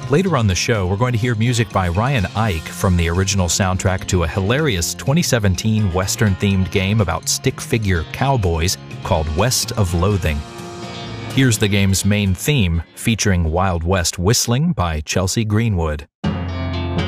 Later on the show, we're going to hear music by Ryan Ike from the original soundtrack to a hilarious 2017 Western-themed game about stick-figure cowboys called West of Loathing. Here's the game's main theme, featuring Wild West whistling by Chelsea Greenwood.